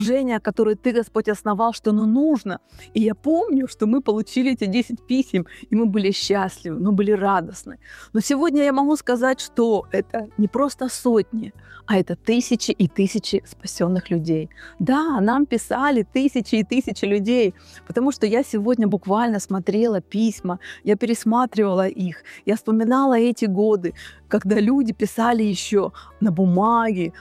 служение, которое Ты, Господь, основал, что оно нужно. И я помню, что мы получили эти 10 писем, и мы были счастливы, мы были радостны. Но сегодня я могу сказать, что это не просто сотни, а это тысячи и тысячи спасенных людей. Да, нам писали тысячи и тысячи людей, потому что я сегодня буквально смотрела письма, я пересматривала их, я вспоминала эти годы, когда люди писали еще на бумаге,